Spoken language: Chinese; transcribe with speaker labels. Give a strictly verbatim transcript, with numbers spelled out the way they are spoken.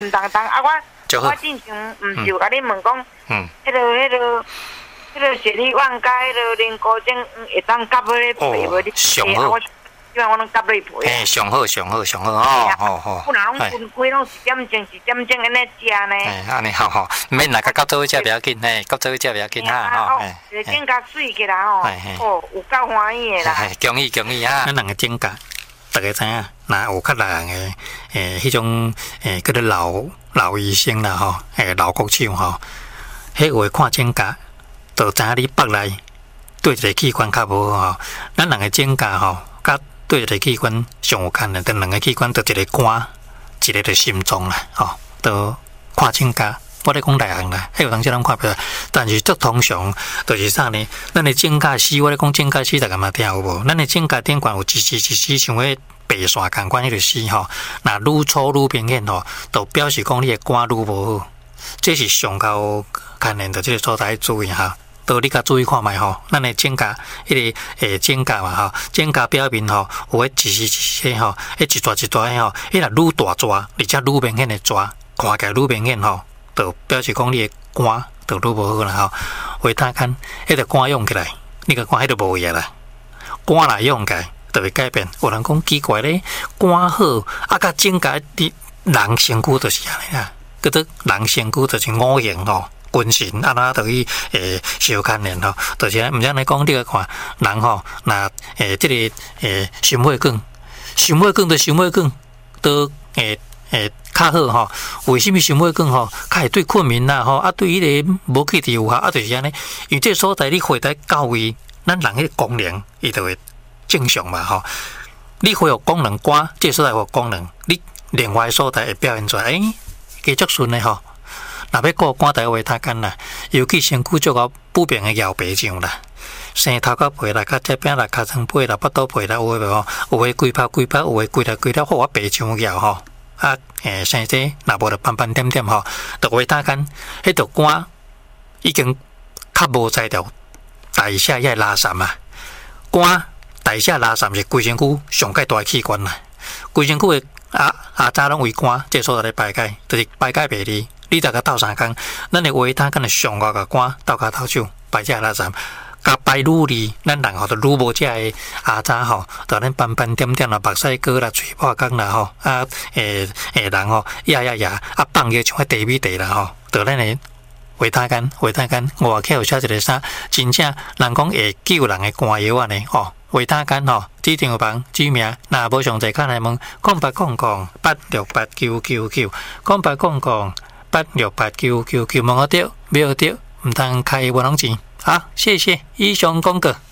Speaker 1: 当当啊，我我正常毋是有甲你问讲，
Speaker 2: 嗯，
Speaker 1: 迄个迄个迄个雪里旺甲迄个莲菇精会当夹落去配无？你
Speaker 2: 上好。
Speaker 1: 因为我拢夹落去配。
Speaker 2: 嘿，上好上好上好哦，好好。
Speaker 1: 不然拢分开拢是点钟是点钟安尼食呢？
Speaker 2: 哎，安尼好好，免来甲到做伙食不要紧，嘿，到做伙食不要紧哈，吼。
Speaker 1: 哎，整甲水起来吼，哦，有够欢喜的啦。
Speaker 2: 恭喜恭喜哈！咱两个整甲，大家知影，若有较人的诶，迄种诶，叫做老老医生啦吼，诶，老国手吼，迄话看整甲，就知影你腹内对一个器官较无好吼。咱两个整甲吼，甲对一个器官上有牵连，但两个器官就一个肝，一个就心脏啦，吼，都看整甲。我咧讲内行啦，迄有当时咱看不到，但是足通常就是啥呢？咱的正甲丝，我咧讲正甲丝，大家嘛听有无？咱的正甲顶管有一丝一丝像迄白线共款迄个丝吼，那愈粗愈明显吼，就表示讲你的肝愈无好，这是上高牵连的这个所在注意哈。都你甲注意看觅吼，咱的正甲迄个诶正甲嘛吼，正甲表面吼有迄一丝一丝吼，迄一撮一撮吼，迄若愈大撮，而且愈明显的撮，看起来愈明显吼。就表示讲你的肝就愈无好啦吼，维他干，迄个肝用起来，你个肝迄就无嘢啦。肝若用起来，就会改变。有人讲奇怪咧，肝好，啊，甲正甲你人身躯就是安尼啦。叫做人身躯就是五行吼，君神啊，那等于诶相牵连吼。就是毋知你讲你个看人吼，那诶即个诶心血管，心血管就心血管都诶诶。较好吼，为什么心血管吼，较会对困眠啦吼，啊对迄个无气体有效，啊就是安尼，因为这所在你血在到位，咱人迄功能伊就会正常嘛吼。你恢复功能肝，这所在恢复功能，你另外所在会表现出来，诶，加足顺的吼。若要顾肝，大话他干啦，尤其身躯足够不便的腰背上啦。生头壳皮啦，甲这边啦，尻川皮啦，腹肚皮啦，有诶无？有诶规拍规拍，有诶规来规了，或我背上腰吼。啊，诶，生这若无就斑斑点点吼，就维他干，迄条肝已经较无在条代谢遐垃圾啊。肝代谢垃圾是规身躯上界大的器官啦，规身躯的啊啊早拢为肝，这所在咧排解，就是排解袂离。你大概斗三工，咱的维他干的上外个肝斗骹斗手排解垃圾。甲排愈利，咱人吼就愈无遮个牙渣吼，就咱斑斑点点啦，目屎哥啦，嘴破干啦吼，啊诶诶人吼压压压，啊放尿像迄地米地啦吼，就咱个维他干维他干，外口有写一个啥，真正人讲会救人的肝药安尼吼，维他干吼，指定有帮指名，若无详细看来问，空八空空八六八九九九，空八空空八六八九九九，问我着，没有着，毋通开无拢钱。好，谢谢以上广告。